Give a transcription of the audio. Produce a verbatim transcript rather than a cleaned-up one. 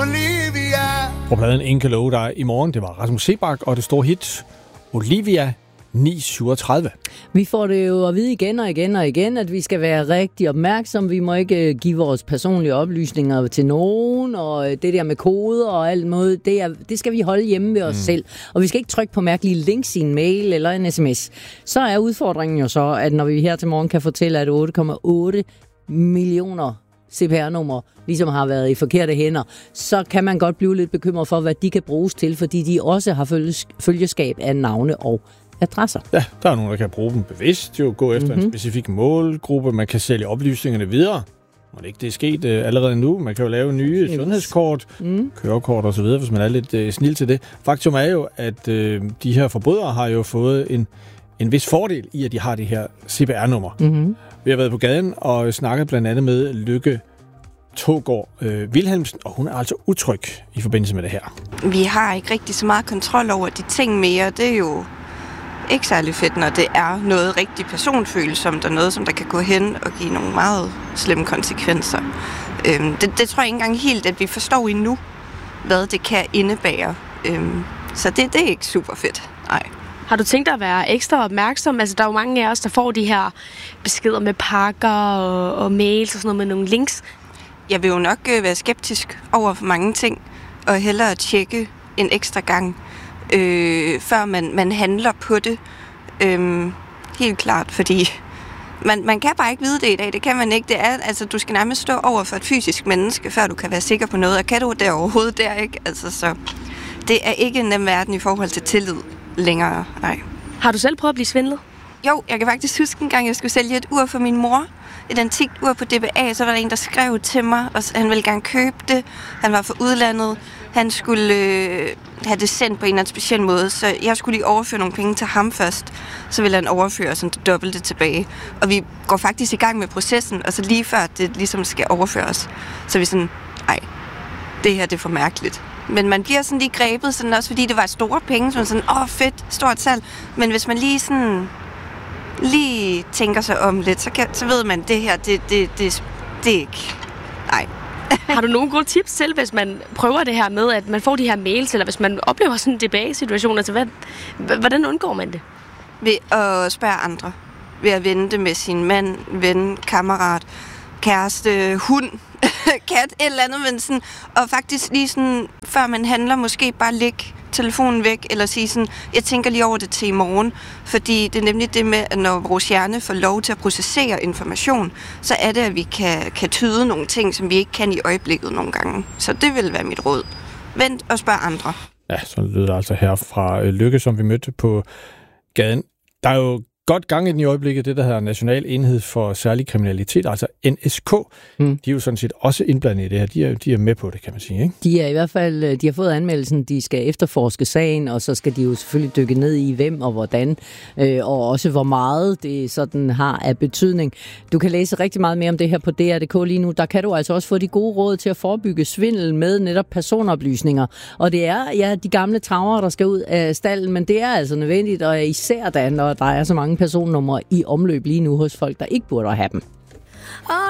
Olivia. På pladen Ingen kan love dig i morgen, det var Rasmus Seebach og det store hit Olivia ni syvogtredive. Vi får det jo at vide igen og igen og igen, at vi skal være rigtig opmærksomme. Vi må ikke give vores personlige oplysninger til nogen, og det der med koder og alt måde, det, er, det skal vi holde hjemme ved os mm. selv. Og vi skal ikke trykke på mærkelige links i en mail eller en sms. Så er udfordringen jo så, at når vi her til morgen kan fortælle, at otte komma otte millioner C P R-numre ligesom har været i forkerte hænder, så kan man godt blive lidt bekymret for, hvad de kan bruges til, fordi de også har følgeskab af navne og adresser. Ja, der er nogen, der kan bruge dem bevidst, jo gå efter mm-hmm. en specifik målgruppe. Man kan sælge oplysningerne videre. Må det ikke det er sket øh, allerede nu. Man kan jo lave nye yes. sundhedskort, mm. kørekort og så videre, hvis man er lidt øh, snil til det. Faktum er jo, at øh, de her forbrydere har jo fået en, en vis fordel i, at de har det her C P R-nummer. Mm-hmm. Vi har været på gaden og snakket blandt andet med Lykke Togård øh, Wilhelmsen, og hun er altså utryg i forbindelse med det her. Vi har ikke rigtig så meget kontrol over de ting mere. Det er jo ikke særlig fedt, når det er noget rigtig personfølsomt, og noget, som der kan gå hen og give nogle meget slemme konsekvenser. Øhm, det, det tror jeg ikke engang helt, at vi forstår endnu, hvad det kan indebære. Øhm, så det, det er ikke super fedt. Nej. Har du tænkt dig at være ekstra opmærksom? Altså, der er jo mange af os, der får de her beskeder med pakker og, og mails og sådan noget med nogle links. Jeg vil jo nok øh, være skeptisk over for mange ting, og hellere tjekke en ekstra gang, øh, før man, man handler på det. Øh, helt klart, fordi man, man kan bare ikke vide det i dag. Det kan man ikke. Det er, altså, du skal nærmest stå over for et fysisk menneske, før du kan være sikker på noget. Og kan du det overhovedet der, ikke? Altså, så det er ikke en nem verden i forhold til tillid længere. Nej. Har du selv prøvet at blive svindlet? Jo, jeg kan faktisk huske en gang, jeg skulle sælge et ur for min mor. Et antikt ur på D B A, så var der en, der skrev til mig, og han ville gerne købe det. Han var fra udlandet. Han skulle øh, have det sendt på en eller anden speciel måde, så jeg skulle lige overføre nogle penge til ham først. Så ville han overføre sådan det dobbelte tilbage. Og vi går faktisk i gang med processen, og så lige før det ligesom skal overføres, så er vi sådan, ej, det her det er for mærkeligt. Men man bliver sådan lige grebet, sådan også fordi det var store penge, så man sådan, åh fedt, stort salg. Men hvis man lige sådan lige tænker sig om lidt, så, kan, så ved man, det her, det, det, det, det er ikke, nej. Har du nogle gode tips til, hvis man prøver det her med, at man får de her mails, eller hvis man oplever sådan en D B A-situation, altså hvad, hvordan undgår man det? Ved at spørge andre. Ved at vente med sin mand, ven, kammerat, kæreste, hund, kat, et eller andet, men sådan, og faktisk lige sådan, før man handler, måske bare lægge telefonen væk, eller sige sådan, jeg tænker lige over det til i morgen, fordi det er nemlig det med, at når vores hjerne får lov til at processere information, så er det, at vi kan, kan tyde nogle ting, som vi ikke kan i øjeblikket nogle gange. Så det vil være mit råd. Vent og spørg andre. Ja, så lyder det altså her fra Lykke, som vi mødte på gaden. Der er jo godt gang i den i øjeblikket, det der hedder National Enhed for Særlig Kriminalitet, altså N S K. Mm. De er jo sådan set også indblandet i det her. De er, de er med på det, kan man sige, ikke? De er i hvert fald, de har fået anmeldelsen, de skal efterforske sagen, og så skal de jo selvfølgelig dykke ned i, hvem og hvordan, øh, og også hvor meget det sådan har af betydning. Du kan læse rigtig meget mere om det her på D R punktum d k lige nu. Der kan du altså også få de gode råd til at forebygge svindel med netop personoplysninger. Og det er, ja, de gamle travere, der skal ud af stallen, men det er altså nødvendigt, og især da, når der er så mange personnumre i omløb lige nu hos folk, der ikke burde have dem.